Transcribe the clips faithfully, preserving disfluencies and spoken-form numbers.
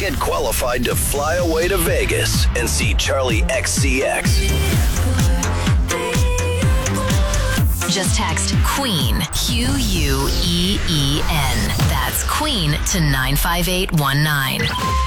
Get qualified to fly away to Vegas and see Charlie X C X. Just text QUEEN, Q U E E N. That's QUEEN to nine five eight one nine.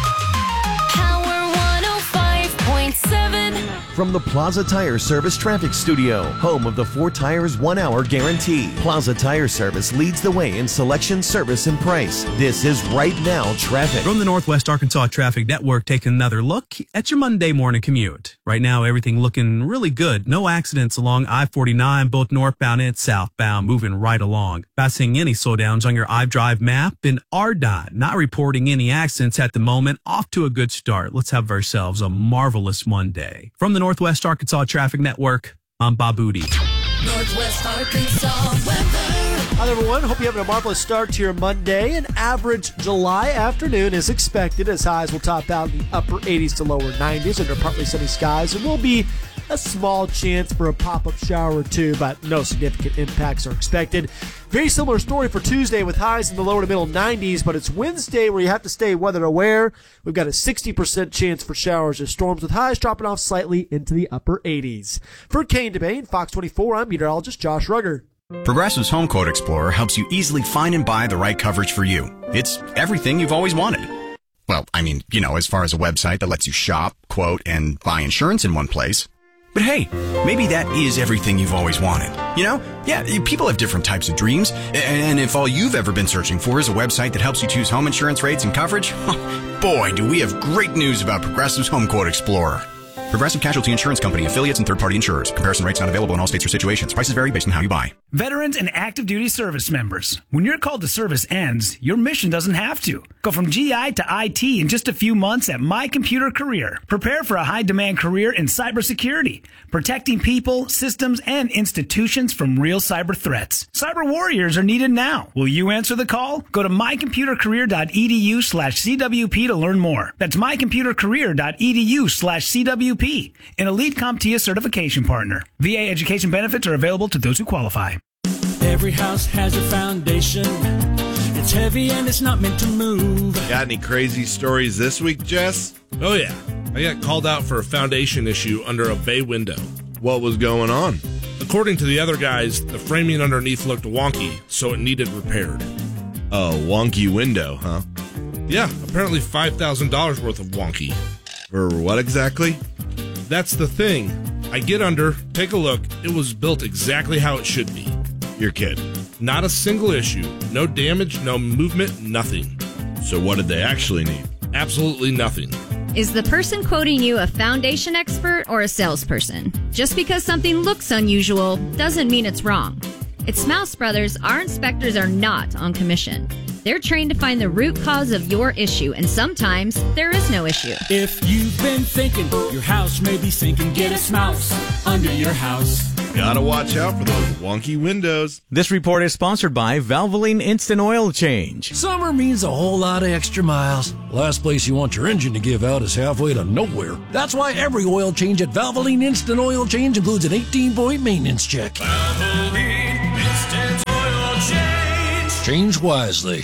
Power one oh five point seven. From the Plaza Tire Service Traffic Studio, home of the four tires, one hour guarantee. Plaza Tire Service leads the way in selection, service, and price. This is Right Now Traffic. From the Northwest Arkansas Traffic Network, taking another look at your Monday morning commute. Right now, everything looking really good. No accidents along I forty-nine, both northbound and southbound, moving right along. Not seeing any slowdowns on your iDrive map. And R D O T not reporting any accidents at the moment. Off to a good start. Let's have ourselves a marvelous Monday. From the Northwest Arkansas Traffic Network, I'm Bob Booty. Northwest Arkansas weather. Hi, everyone. Hope you're having a marvelous start to your Monday. An average July afternoon is expected as highs will top out in the upper eighties to lower nineties under partly sunny skies. There will be a small chance for a pop-up shower or two, but no significant impacts are expected. Very similar story for Tuesday with highs in the lower to middle nineties, but it's Wednesday where you have to stay weather aware. We've got a sixty percent chance for showers or storms with highs dropping off slightly into the upper eighties. For Kane Debate and Fox twenty-four, I'm meteorologist Josh Rugger. Progressive's Home Quote Explorer helps you easily find and buy the right coverage for you. It's everything you've always wanted. Well, I mean, you know, as far as a website that lets you shop, quote, and buy insurance in one place. But hey, maybe that is everything you've always wanted. You know? Yeah, people have different types of dreams. And if all you've ever been searching for is a website that helps you choose home insurance rates and coverage, boy, do we have great news about Progressive's Home Quote Explorer. Progressive Casualty Insurance Company, affiliates, and third-party insurers. Comparison rates not available in all states or situations. Prices vary based on how you buy. Veterans and active duty service members. When your call to service ends, your mission doesn't have to. Go from G I to I T in just a few months at My Computer Career. Prepare for a high-demand career in cybersecurity, protecting people, systems, and institutions from real cyber threats. Cyber warriors are needed now. Will you answer the call? Go to mycomputercareer.edu slash CWP to learn more. That's mycomputercareer.edu slash CWP. An elite CompTIA certification partner. V A education benefits are available to those who qualify. Every house has a foundation. It's heavy and it's not meant to move. Got any crazy stories this week, Jess? Oh, yeah. I got called out for a foundation issue under a bay window. What was going on? According to the other guys, the framing underneath looked wonky, so it needed repaired. Oh, wonky window, huh? Yeah, apparently five thousand dollars worth of wonky. For what exactly? That's the thing. I get under, take a look. It was built exactly how it should be. You're kidding. Not a single issue. No damage, no movement, nothing. So what did they actually need? Absolutely nothing. Is the person quoting you a foundation expert or a salesperson? Just because something looks unusual doesn't mean it's wrong. At Smouse Brothers, our inspectors are not on commission. They're trained to find the root cause of your issue, and sometimes there is no issue. If you've been thinking your house may be sinking, get a Smouse under your house. Gotta watch out for those wonky windows. This report is sponsored by Valvoline Instant Oil Change. Summer means a whole lot of extra miles. Last place you want your engine to give out is halfway to nowhere. That's why every oil change at Valvoline Instant Oil Change includes an eighteen-point maintenance check. Valvoline Instant Oil Change. Change wisely.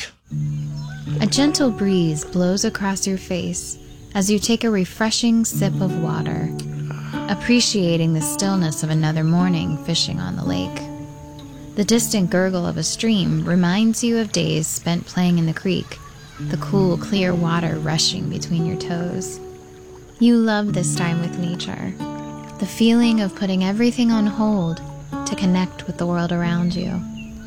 A gentle breeze blows across your face as you take a refreshing sip of water, appreciating the stillness of another morning fishing on the lake. The distant gurgle of a stream reminds you of days spent playing in the creek, the cool, clear water rushing between your toes. You love this time with nature, the feeling of putting everything on hold to connect with the world around you.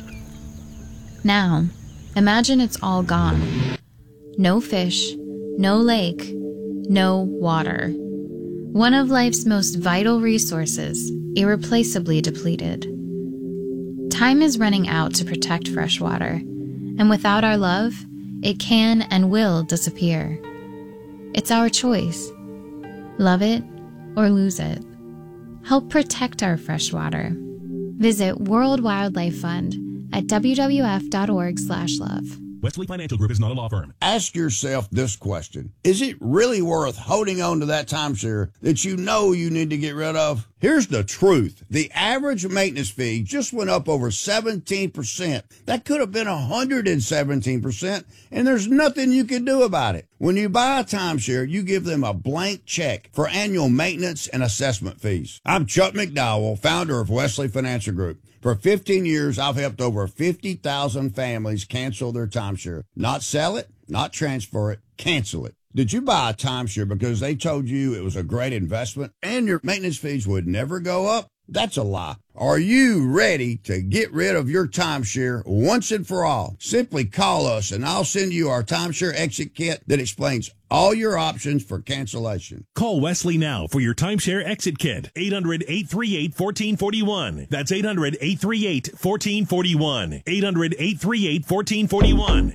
Now, imagine it's all gone. No fish, no lake, no water. One of life's most vital resources, irreplaceably depleted. Time is running out to protect fresh water, and without our love, it can and will disappear. It's our choice. Love it or lose it. Help protect our fresh water. Visit World Wildlife Fund at w w f dot org slash love. Wesley Financial Group is not a law firm. Ask yourself this question. Is it really worth holding on to that timeshare that you know you need to get rid of? Here's the truth. The average maintenance fee just went up over seventeen percent. That could have been one hundred seventeen percent, and there's nothing you can do about it. When you buy a timeshare, you give them a blank check for annual maintenance and assessment fees. I'm Chuck McDowell, founder of Wesley Financial Group. For fifteen years, I've helped over fifty thousand families cancel their timeshare. Not sell it, not transfer it, cancel it. Did you buy a timeshare because they told you it was a great investment and your maintenance fees would never go up? That's a lie. Are you ready to get rid of your timeshare once and for all? Simply call us and I'll send you our timeshare exit kit that explains all your options for cancellation. Call Wesley now for your timeshare exit kit. eight hundred, eight three eight, one four four one. That's eight hundred, eight three eight, one four four one. eight hundred, eight three eight, one four four one.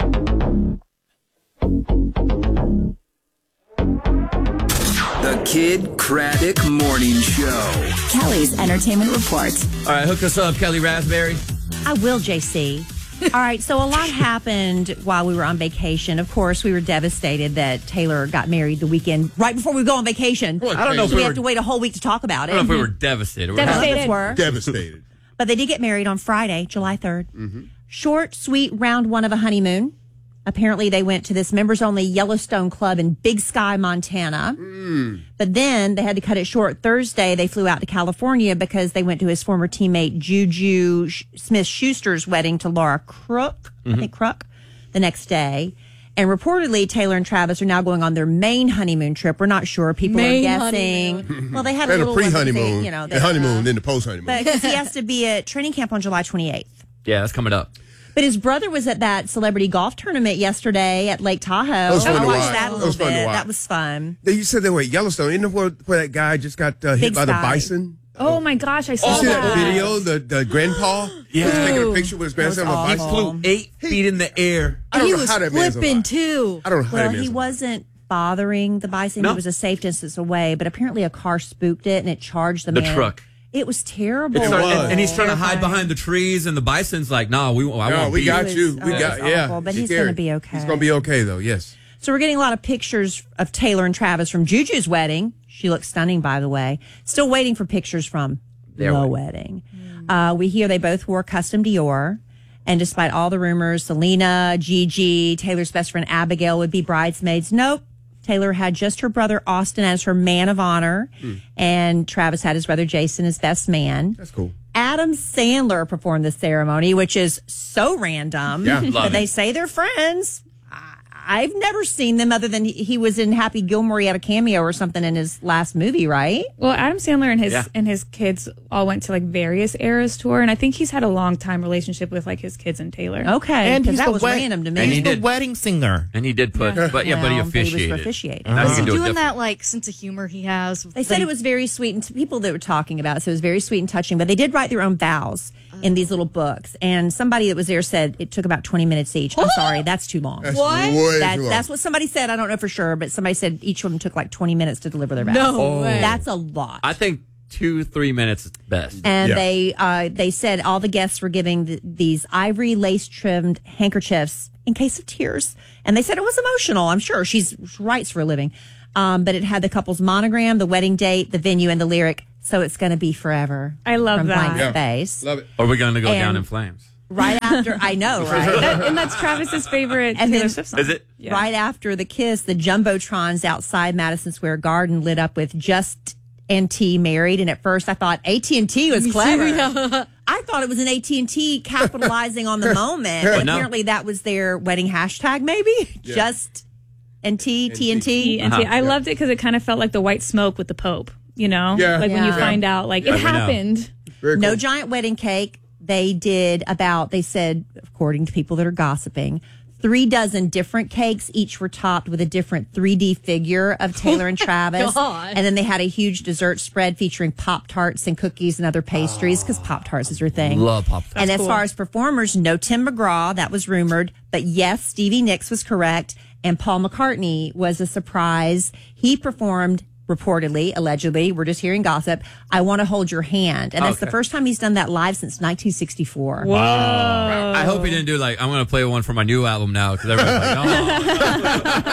The Kid Craddock Morning Show. Kelly's Entertainment Report. All right, hook us up, Kelly Raspberry. I will, J C. All right, so a lot happened while we were on vacation. Of course, we were devastated that Taylor got married the weekend right before we go on vacation. Well, I don't know if so we we were, have to wait a whole week to talk about it. I don't know if we were devastated. Devastated. Were. Devastated. But they did get married on Friday, July third. Mm-hmm. Short, sweet, round one of a honeymoon. Apparently, they went to this members-only Yellowstone club in Big Sky, Montana. Mm. But then they had to cut it short. Thursday, they flew out to California because they went to his former teammate Juju Smith-Schuster's wedding to Laura Crook, Mm-hmm. I think Crook, the next day. And reportedly, Taylor and Travis are now going on their main honeymoon trip. We're not sure. People Main are guessing. honeymoon. Well, they had They a had a little one that they- pre-honeymoon, you know, the that, honeymoon, uh, then the post-honeymoon. But 'cause he has to be at training camp on July twenty-eighth. Yeah, that's coming up. But his brother was at that celebrity golf tournament yesterday at Lake Tahoe. That was fun I to watched watch. that a That little was fun to bit. watch. That was fun. You said they were at Yellowstone. Isn't that where, where that guy just got uh, hit Big by the Sky. bison? Oh my gosh, I saw You see that that. video? The, the grandpa? Yeah. He was taking a picture with his grandson on a He bison. flew eight feet in the air. I don't he know was how that man's flipping alive. too. I don't know how well, that man's he alive. wasn't bothering the bison. No. He was a safe distance away, but apparently a car spooked it and it charged the, The man. truck. It was terrible. It's starting- and, and he's trying to Terrifying. hide behind the trees, and the bison's like, "Nah, we, I No, won't we be got He you. was- We oh, got it's yeah. awful, but It's he's scary. gonna be okay. He's going to be okay, though, yes. So we're getting a lot of pictures of Taylor and Travis from Juju's wedding. She looks stunning, by the way. Still waiting for pictures from Their the wedding. wedding. Uh, we hear they both wore custom Dior. And despite all the rumors, Selena, Gigi, Taylor's best friend Abigail would be bridesmaids. Nope. Taylor had just her brother Austin as her man of honor. Hmm. And Travis had his brother Jason as best man. That's cool. Adam Sandler performed the ceremony, which is so random. Yeah, love but they it. say they're friends. I- I've never seen them other than he, he was in Happy Gilmore. He had a cameo or something in his last movie, right? Well, Adam Sandler and his Yeah. and his kids all went to like various eras tour, and I think he's had a long time relationship with like his kids and Taylor. Okay, And because he's that the was wed- random to me. And He's he the did. wedding singer. And he did put, Yeah. but yeah, but he Well, but he was officiated. officiating. Now he He's can do it doing different. that like sense of humor he has. They said it was very sweet, and to people that were talking about it, so it was very sweet and touching. But they did write their own vows in these little books, and somebody that was there said it took about twenty minutes each. I'm sorry, that's too long. That's What? way That, too long. that's what somebody said. I don't know for sure, but somebody said each of them took like twenty minutes to deliver their vows. No Oh. way. That's a lot. I think two, three minutes is best. And Yeah. they uh, they said all the guests were giving th- these ivory lace trimmed handkerchiefs in case of tears, and they said it was emotional. I'm sure she's she writes for a living, um, but it had the couple's monogram, the wedding date, the venue, and the lyric. So it's going to be forever. I love from that. Blank Yeah. Space. Love it. Or we're going to go And- down in flames. Right after, I know, right? That- and that's Travis's favorite And Taylor then- Swift song. Is it? Yeah. Right after the kiss, the jumbotrons outside Madison Square Garden lit up with "Just and T Married." And at first, I thought A T and T was clever. Yeah. I thought it was an A T and T capitalizing on the moment. But But no. apparently, that was their wedding hashtag. Maybe Just and T T and T. T N T. Uh-huh. I loved it because it kind of felt like the white smoke with the Pope. You know, Yeah. like when you Yeah. find out, like Like it we know. happened. Very No cool. giant wedding cake. They did about, they said, according to people that are gossiping, three dozen different cakes. Each were topped with a different three D figure of Taylor and Travis. God. And then they had a huge dessert spread featuring Pop-Tarts and cookies and other pastries because Pop-Tarts is your thing. Love Pop. And as cool. far as performers, no Tim McGraw, that was rumored. But yes, Stevie Nicks was correct. And Paul McCartney was a surprise. He performed reportedly, allegedly, we're just hearing gossip, "I Want to Hold Your Hand." And that's Okay. the first time he's done that live since nineteen sixty-four. Whoa. I hope he didn't do like, I'm going to play one for my new album now because everybody's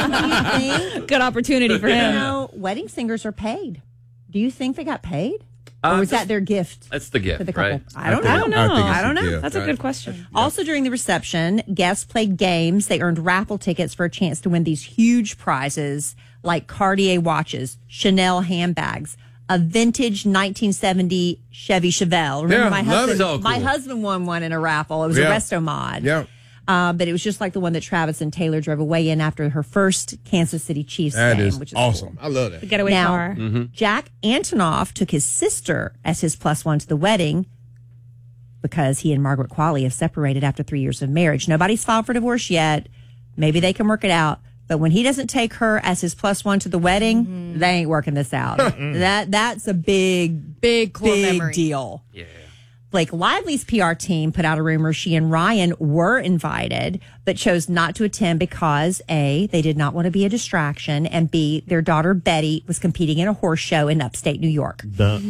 like, oh. Good opportunity for You him. know, wedding singers are paid. Do you think they got paid? Or Uh, was just- that their gift? That's the gift, to the couple? right? I don't I know. think- I don't know. I think it's I don't a know. gift, That's a right? good question. Also, during the reception, guests played games. They earned raffle tickets for a chance to win these huge prizes like Cartier watches, Chanel handbags, a vintage nineteen seventy Chevy Chevelle. Remember, Yeah, my love husband. it. So My cool. husband won one in a raffle. It was Yeah. a Resto Mod. Yeah. Uh, but it was just like the one that Travis and Taylor drove away in after her first Kansas City Chiefs That game, is which is awesome. cool. I love that. The getaway Now, car. Jack Antonoff took his sister as his plus one to the wedding because he and Margaret Qualley have separated after three years of marriage. Nobody's filed for divorce yet. Maybe they can work it out. But when he doesn't take her as his plus one to the wedding, they ain't working this out. that That's a big, Big core big memory. deal. Yeah. Blake Lively's P R team put out a rumor she and Ryan were invited, but chose not to attend because A, they did not want to be a distraction, and B, their daughter Betty was competing in a horse show in upstate New York.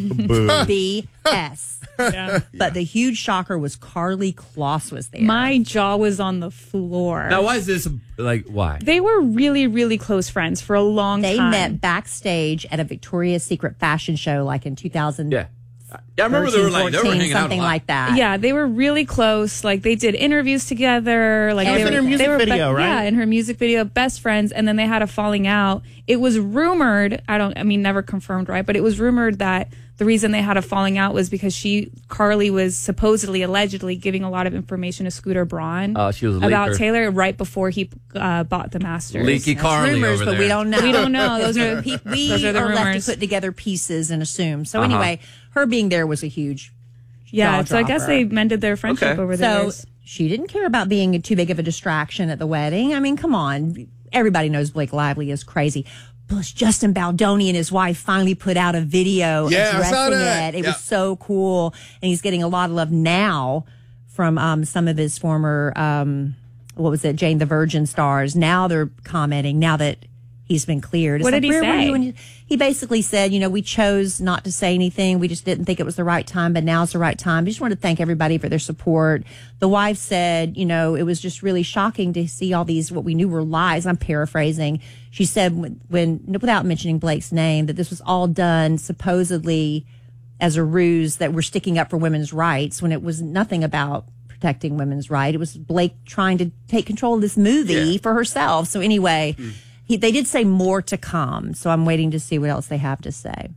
B S. Yeah. But the huge shocker was Carly Kloss was there. My jaw was on the floor. Now, why is this like? Why? They were really, really close friends for a long They time. met backstage at a Victoria's Secret fashion show like in two thousand. Yeah. Yeah, I remember they were like they were hanging out a something lot. like that. Yeah, they were really close. Like they did interviews together. Like She was they in were, her music they were be- video, right? Yeah, in her music video, best friends. And then they had a falling out. It was rumored. I don't. I mean, never confirmed, right? But it was rumored that the reason they had a falling out was because she, Carly, was supposedly, allegedly giving a lot of information to Scooter Braun Oh, she was a about leaker. Taylor right before he uh, bought the Masters. Leaky That's Carly rumors, over but there. we don't know. We don't know. Those are we we those are the are left rumors. to put together pieces and assume. So Uh-huh. anyway, her being there was a huge Yeah, jaw so I guess dropper. they mended their friendship Okay. over the So years. she didn't care about being too big of a distraction at the wedding. I mean, come on. Everybody knows Blake Lively is crazy. Plus, Justin Baldoni and his wife finally put out a video Yeah, I saw addressing that. it. It Yeah. was so cool. And he's getting a lot of love now from um, some of his former, um, what was it, Jane the Virgin stars. Now they're commenting, now that he's been cleared. It's What like, did he where were say? you when you- He basically said, you know, we chose not to say anything. We just didn't think it was the right time, but now's the right time. We just want to thank everybody for their support. The wife said, you know, it was just really shocking to see all these, what we knew were lies. I'm paraphrasing. She said, when, when without mentioning Blake's name, that this was all done supposedly as a ruse that we're sticking up for women's rights when it was nothing about protecting women's rights. It was Blake trying to take control of this movie Yeah. for herself. So anyway, he, they did say more to come. So I'm waiting to see what else they have to say.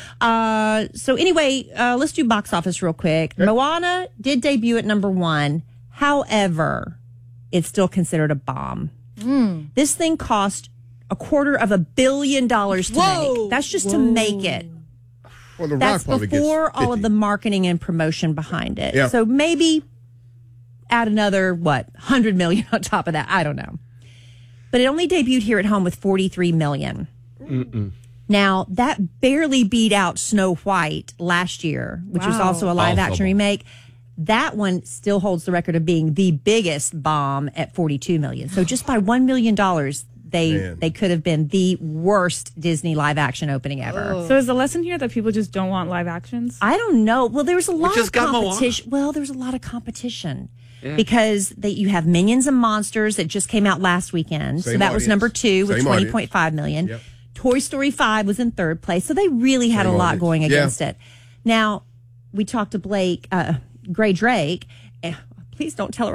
Uh, so anyway, uh, let's do box office real quick. Moana did debut at number one. However, it's still considered a bomb. This thing cost a quarter of a billion dollars to Whoa. make. That's just to make it. Well, the That's Rock probably gets before all of fifty. the marketing and promotion behind it. Yeah. So maybe add another, what, one hundred million on top of that. I don't know. But it only debuted here at home with forty-three million. Mm-mm. Now, that barely beat out Snow White last year, which was Wow. also a live Also action bomb. remake. That one still holds the record of being the biggest bomb at forty-two million. So just by one million dollars, they Man. they could have been the worst Disney live action opening ever. So is the lesson here that people just don't want live actions? I don't know. Well, there was a lot just of got Moana. competition. Well, there was a lot of competition Yeah. because they, you have Minions and Monsters that just came out last weekend. so Same that was audience. number two with Same twenty audience. point five million. Yep. Toy Story five was in third place. So they really had Same a lot audience. going Yeah. against it. Now, we talked to Blake, uh, Gray Drake. Eh, Please don't tell her